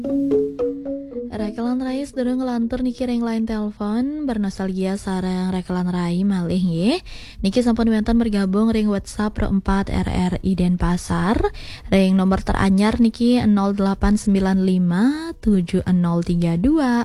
Rekelan rai sedurung ngelantur niki ring line telepon bernostalgia sarang rekelan rai malih ye. Niki sampun wonten bergabung ring WhatsApp Pro 4 RRI Denpasar. Ring nomor teranyar niki 0895 7032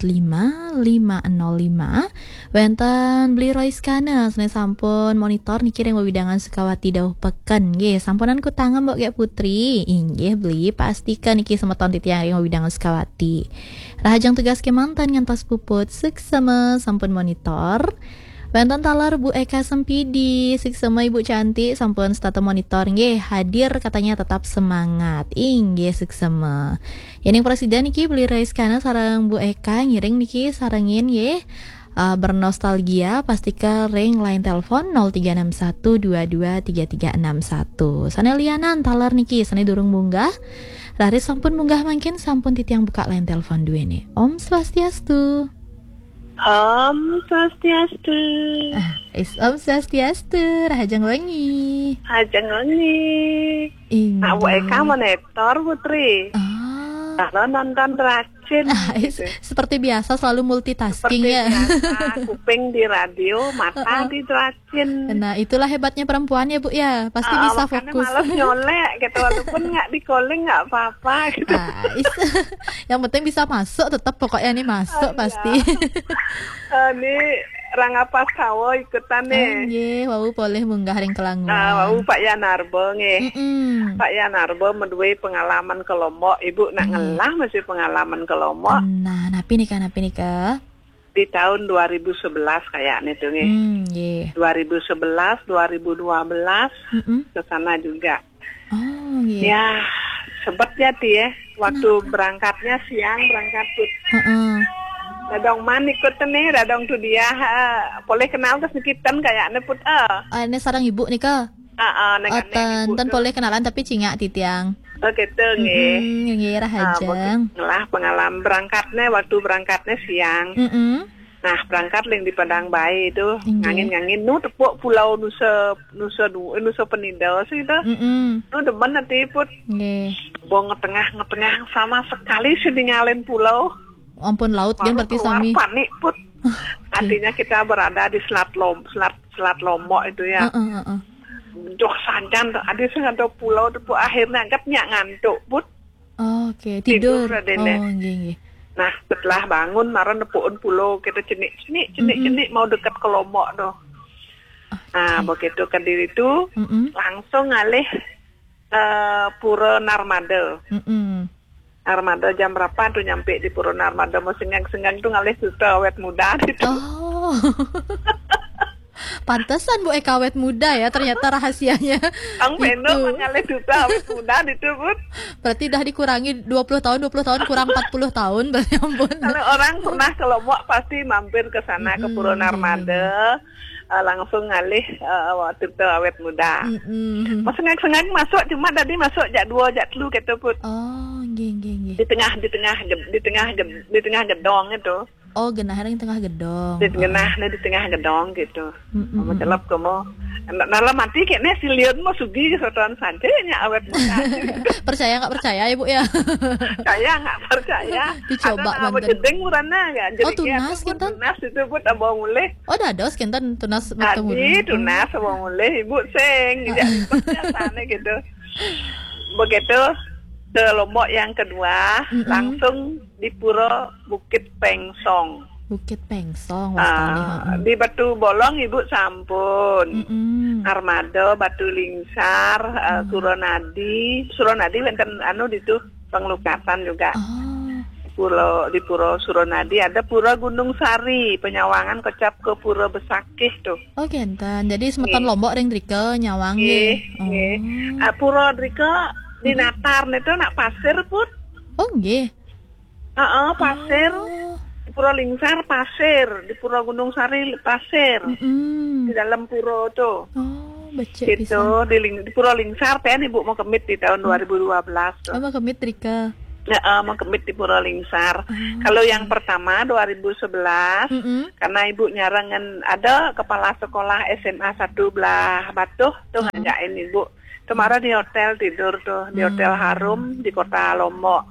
45505. Wonten beli Roy Skana sene sampun monitor niki ring wewidangan sekawati dawuh peken nggih. Sampunan ku tangan Mbok Gek Putri. Inggih beli pastikan niki semeton titiang ring wewidangan sekawati. Rahajang tugas ke mantan ngantos puput seksama sampun monitor. Banten talar Bu Eka Sempidi seksama Ibu cantik sampun stata monitor nggih hadir katanya tetap semangat. Inggih seksama. Yang presiden niki beli Raiskana sarang Bu Eka ngiring niki sarangin nggih. Bernostalgia pastika ring line telepon 0361223361. Sane lianan talar niki sane durung munggah. Lari sampun munggah mangkin sampun titiang buka line telepon dua nih. Om Swastiastu. Om Swastiastu. Om Swastiastu. Rahajang wengi. Hajang wengi. Nak buat kamu netor Putri. Kalau nonton racun. Gitu. Seperti biasa selalu multitasking seperti ya. Biasa, kuping di radio, mata di racun. Nah itulah hebatnya perempuan ya Bu ya. Pasti bisa fokus. Malah nyolek gitu. Walaupun nggak di calling nggak apa-apa gitu. Yang penting bisa masuk tetap pokoknya nih masuk pasti. Ini Rangapa Sawo ikutan nih. Nggih, wau boleh munggah ring Kelanguan. Wau Pak Yanarbo nggih. Pak Yanarbo menduwe pengalaman ke Lombok. Ibu nak ngelah masih pengalaman ke Lombok. Nah, napi nih Kak? Di tahun 2011 kayaknya tuh nggih. Nggih. 2011, 2012 ke sana juga. Oh, nggih. Ya, sempet jadi ya. Waktu berangkatnya siang berangkat tuh. Dadong man ikut nih, dadong tuh dia boleh kenal ke sekitan kayaknya put Ini sarang ibu nih Kak. Ten boleh kenalan tapi cingak titiang. Oh gitu nggih. Nggih rahajang. Lah pengalaman berangkatnya waktu berangkatnya siang. Nah berangkat ling di Padang Bayi itu ngangin tepuk pulau Nusa Penida sih itu. Demen nanti put. Nggih. Bong ngetengah sama sekali sedingalin pulau. Ampun laut kan berarti sami. Panik put. Artinya kita berada di Selat Lombok itu ya. Jok sancan ada sengaja pulau tepuk akhirnya anggapnya ngantuk put. Oke, tidur. Nggih. Nah, setelah bangun marah nepukin pulau kita cenik mau dekat ke Lombok tuh. Nah, begitu ke diri itu langsung ngalih Pura Narmada. Narmada jam berapa tuh nyampe di Pura Narmada mau senggang tuh ngalih Duta Awet Muda gitu. Oh. Pantesan Bu Eka awet muda ya ternyata rahasianya. Ang Peno ngalih Duta Awet Muda itu pun. Berarti dah dikurangi 20 tahun kurang 40 tahun berarti ampun. Kalau orang pernah ke Lombok pasti mampir ke sana ke Pura Narmada. Langsung ngalih Duta Awet Muda. Maksudnya sengaja masuk cuma tadi masuk jak 2 jak 3 gitu put. Oh, nggih. Di tengah gedong itu. Oh, genah yang tengah gedong. Di tengah gedong gitu. Mau celap kamu. Dalam mati kayaknya si Leon mau sugi sotoan sancenya awet muda. Percaya nggak percaya Ibu ya? Saya nggak percaya. Dicoba banten. Ada jedeng murana nggak? Oh tunas kinten? Tunas itu pun abang mulai. Oh dados kinten tunas bertemu. Tadi tunas abang mulai ibu seng. Biasanya gitu. Begitu ke Lombok yang kedua langsung di Pura Bukit Pengsong. Bukit Pengsong di Batu Bolong ibu sampun. Armada, Batu Lingsar, Suronadi wonten ditu penglukatan juga. Di Pura Suronadi ada Pura Gunung Sari, Penyawangan kecap ke Pura Besakih tuh. Oh genten. Jadi semeton Lombok ring drike nyawang nggih. Pura drike di Natar itu nak pasir put. Oh nggih. Pasir. Di Pura Lingsar pasir, di Pura Gunung Sari pasir. Di dalam pura tuh. Oh, becek gitu, di Pura Lingsar teh Ibu mau kemit di tahun 2012 tuh. Mau kemit Rika. Mau kemit di Pura Lingsar. Kalau yang pertama 2011 karena Ibu nyarangan ada kepala sekolah SMA 1 belah Batuh tuh ngajakin Ibu. Kemarin di hotel tidur tuh, di Hotel Harum di Kota Lombok.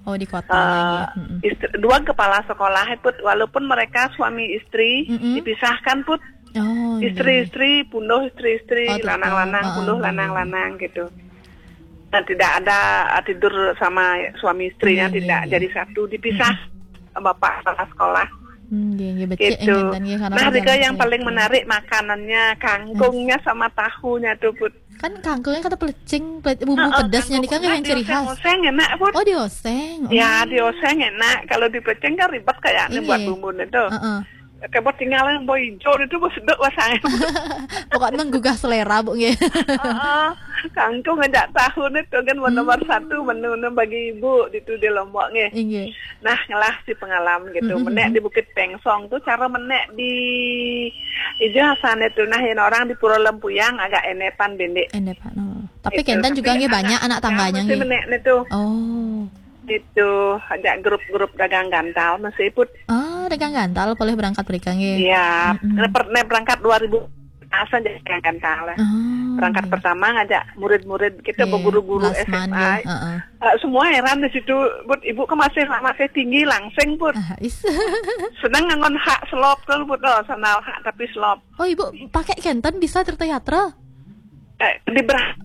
Oh, di kotanya. Dua kepala sekolah put, walaupun mereka suami istri dipisahkan put. Oh, istri-istri punduh istri-istri, lanang-lanang punduh lanang-lanang gitu. Nah, tidak ada tidur sama suami istrinya, tidak jadi satu, dipisah bapak kepala sekolah. Gitu. Nah, yang paling menarik makanannya kangkungnya sama tahunya tuh put. Kan kangkungnya kata pelecing, bumbu pedasnya nih kan yang ciri khas. Dioseng enak put. Oh, dioseng. Ya, dioseng enak. Kalau dipelecing kan ribet kayaknya buat bumbu itu. Kayak tinggal yang boy hijau itu bos sedek rasanya. Pokoknya menggugah selera bu nge. Kangkung ngajak tahun itu kan nomor satu menu bagi ibu itu di Lombok nge. Nah ngelah si pengalaman gitu. Menek di Bukit Pengsong tuh cara menek di Ijo Hasan itu nah yang orang di Pura Lempuyang agak enepan bendek. Enepan. Tapi Kentan juga nge banyak anak tangganya nge. Menek itu. Oh. Itu ada grup-grup dagang gantal masih put. Dagang gantal boleh berangkat berikan ya. Iya, berangkat 2000 asal jadi dagang gantal lah. Berangkat pertama ngajak murid-murid kita guru-guru SMA. Semua heran di situ, put ibu kan masih tinggi langsing put. Senang ngangon hak selop kan put, senal hak tapi selop. Oh ibu pakai Kentan bisa terteatra? Di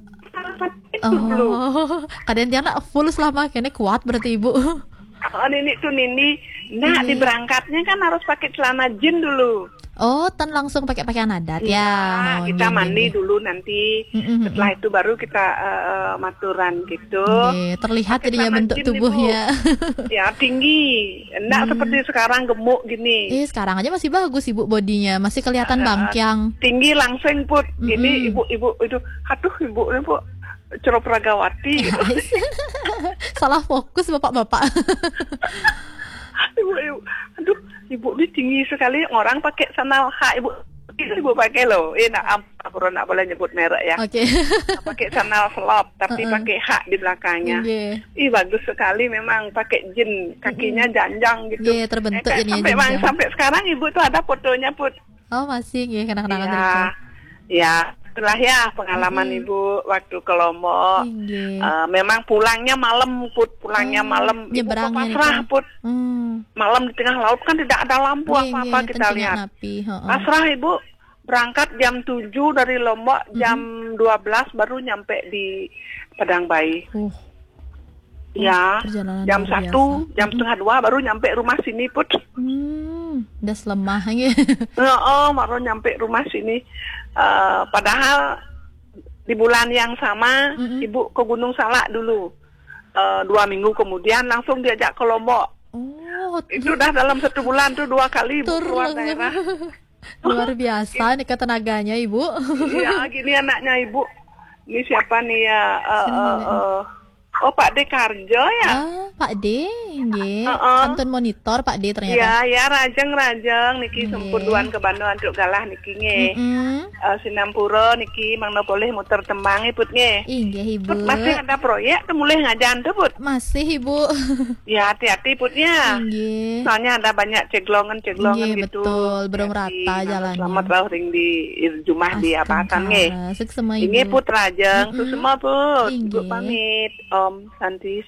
kadang dia nak full selama kene kuat berarti ibu. Nini, nah di berangkatnya kan harus pakai celana jin dulu. Oh, tan langsung pakai pakaian adat ya. Kita mandi dulu nanti. Setelah itu baru kita maturan gitu. Terlihat jadinya bentuk tubuhnya. Ya tinggi, enggak seperti sekarang gemuk gini. Sekarang aja masih bagus ibu bodinya, masih kelihatan bangkyang. Tinggi langsing put. Ini ibu itu, aduh ibu ini bu. Cerop Ragawati gitu. Salah fokus bapak-bapak. Aduh, ibu ini tinggi sekali. Orang pakai sandal hak ibu pakai loh. Nak boleh nyebut merek ya. Pakai sandal selop tapi pakai hak di belakangnya. Bagus sekali memang pakai jin, kakinya janjang gitu. Terbentuk ini. Sampai sekarang ibu tuh ada fotonya put. Oh masih ya kenang-kenangan ya. Itulah ya pengalaman ibu waktu ke Lombok. Memang pulangnya malam put, malam. Ibu pasrah put. Malam di tengah laut kan tidak ada lampu apa-apa kita lihat. Pasrah ibu berangkat jam 7 dari Lombok, jam 12 baru nyampe di Padang Bayi. Ya, jam 1, jam setengah 2 baru nyampe rumah sini put. Udah selemah ya. Baru nyampe rumah sini. Padahal di bulan yang sama ibu ke Gunung Salak dulu. 2 minggu kemudian langsung diajak ke Lombok. Itu udah dalam 1 bulan tuh 2 kali ibu keluar daerah. Luar biasa nih ketenaganya ibu. Iya gini anaknya ibu. Ini siapa nih ya? Pak D Karjo ya. Pak D, Kantun monitor Pak D ternyata. Ya rajeng niki sempuduan ke Bandung antuk galah niki nge. Sinampura niki mangno boleh muter tembang put nge. Inggih ibu. Masih ada proyek tuh mulai ngajan tuh put. Masih ibu. Ya hati-hati putnya. Soalnya ada banyak ceglongan gitu. Betul, belum rata jalannya. Selamat lau ring di Jumah di apatan nge. Ini put rajeng tuh semua put. Ibu pamit. Om Santi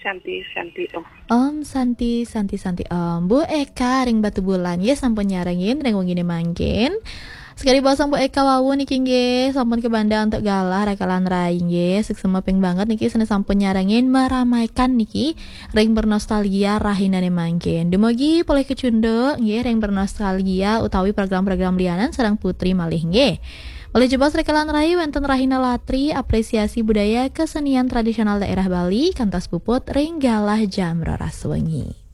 Om Santi Om Bu Eka ring batu bulan ya sampun nyarengin ring wong gini mangkin sekali bosong Bu Eka wawu niki nggih sampun ke Banda untuk galah rekalan rai nggih seksema ping banget niki sene sampun nyarengin meramaikan niki ring bernostalgia rahinane mangkin dumugi boleh kecunduk nggih ring bernostalgia utawi program-program lianan sareng Putri malih nggih. Oleh jebas rekalan rai wenten rahina latri apresiasi budaya kesenian tradisional daerah Bali kantos puput ring galah jam roras wengi.